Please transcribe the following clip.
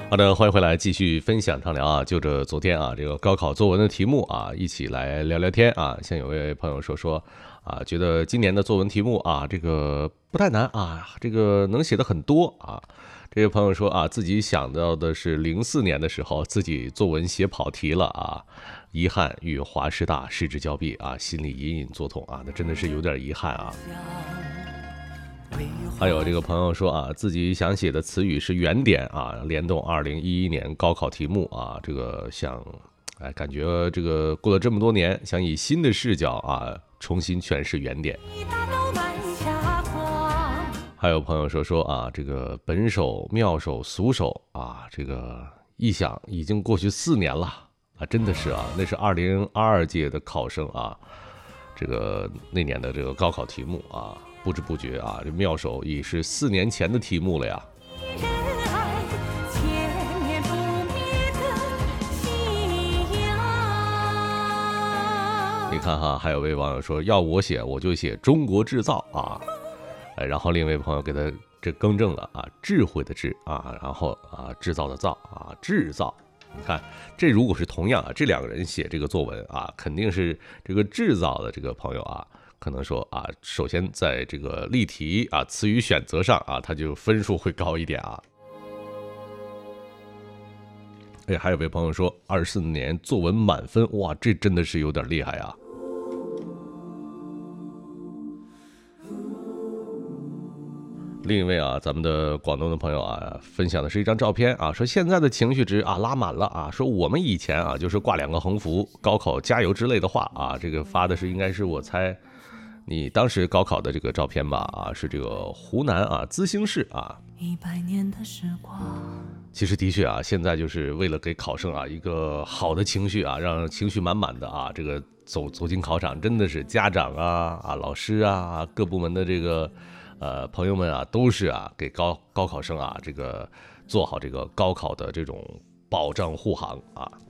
好的，欢迎回来，继续分享畅聊啊。就着昨天啊，这个高考作文的题目啊，一起来聊聊天啊。像有位朋友说啊，觉得今年的作文题目啊，这个不太难啊，这个能写的很多啊。这位朋友说啊，自己想到的是04年的时候，自己作文写跑题了啊，遗憾与华师大失之交臂啊，心里隐隐作痛啊，那真的是有点遗憾啊。还有这个朋友说啊，自己想写的词语是原点啊，联动2011年高考题目啊，这个感觉这个过了这么多年，想以新的视角啊，重新诠释原点。还有朋友说啊，这个本手、妙手、俗手啊，这个一想已经过去4年了啊，真的是啊，那是2022届的考生啊，这个那年的这个高考题目啊。不知不觉啊，这妙手已是4年前的题目了呀。你看哈，还有位网友说，要我写我就写中国制造啊，然后另一位朋友给他这更正了啊，智慧的智啊，然后啊制造的造啊制造。你看，这如果是同样啊，这2个人写这个作文啊，肯定是这个制造的这个朋友啊。可能说啊，首先在这个例题啊、词语选择上啊，他就分数会高一点啊。还有位朋友说，24年作文满分，哇，这真的是有点厉害啊。另一位啊，咱们的广东的朋友啊，分享的是一张照片啊，说现在的情绪值啊拉满了啊，说我们以前啊就是挂2个横幅，高考加油之类的话啊，这个发的是应该是我猜。你当时高考的这个照片吧啊，是这个湖南啊资兴市啊。100年的时光。其实的确啊，现在就是为了给考生啊一个好的情绪啊，让情绪满满的啊，这个走进考场，真的是家长啊、老师啊、各部门的这个朋友们啊，都是啊给高考生啊这个做好这个高考的这种保障护航啊。